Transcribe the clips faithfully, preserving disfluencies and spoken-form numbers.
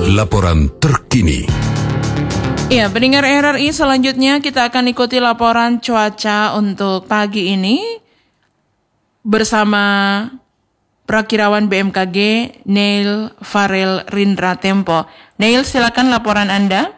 Laporan terkini. Ya, pendengar R R I, selanjutnya kita akan ikuti laporan cuaca untuk pagi ini bersama Prakirawan B M K G Neil Farel Rindra Tempo. Neil, silakan laporan Anda.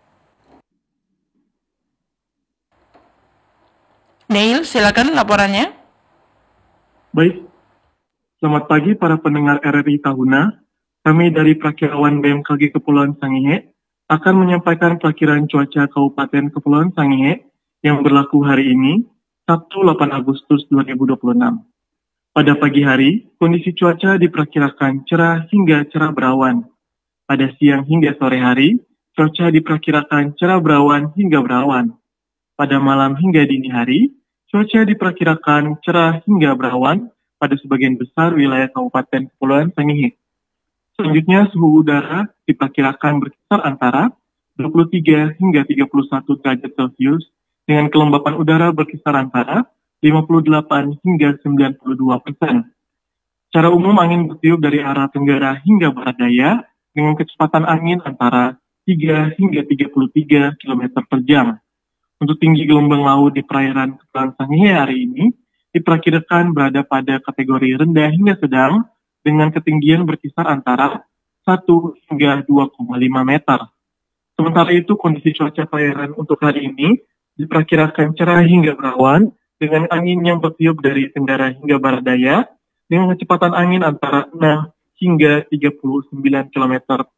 Neil, silakan laporannya. Baik, selamat pagi para pendengar R R I Tahuna. Kami dari Prakirawan B M K G Kepulauan Sangihe akan menyampaikan perakiran cuaca Kabupaten Kepulauan Sangihe yang berlaku hari ini, Sabtu delapan Agustus dua ribu dua puluh enam. Pada pagi hari, kondisi cuaca diperkirakan cerah hingga cerah berawan. Pada siang hingga sore hari, cuaca diperkirakan cerah berawan hingga berawan. Pada malam hingga dini hari, cuaca diperkirakan cerah hingga berawan pada sebagian besar wilayah Kabupaten Kepulauan Sangihe. Selanjutnya, suhu udara diperkirakan berkisar antara dua puluh tiga hingga tiga puluh satu derajat Celcius dengan kelembapan udara berkisar antara lima puluh delapan hingga sembilan puluh dua persen. Secara umum, angin bertiup dari arah tenggara hingga barat daya dengan kecepatan angin antara tiga hingga tiga puluh tiga kilometer per jam. Untuk tinggi gelombang laut di perairan Kepulauan Sangihe hari ini diperkirakan berada pada kategori rendah hingga sedang dengan ketinggian berkisar antara satu hingga dua koma lima meter. Sementara itu, kondisi cuaca perairan untuk hari ini diperkirakan cerah hingga berawan dengan angin yang bertiup dari tenggara hingga barat daya dengan kecepatan angin antara enam hingga tiga puluh sembilan kilometer